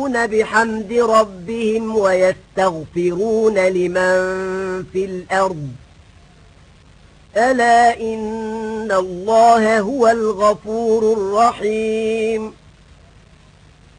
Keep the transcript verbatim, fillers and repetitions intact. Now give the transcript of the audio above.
بحمد ربهم ويستغفرون لمن في الأرض ألا إن الله هو الغفور الرحيم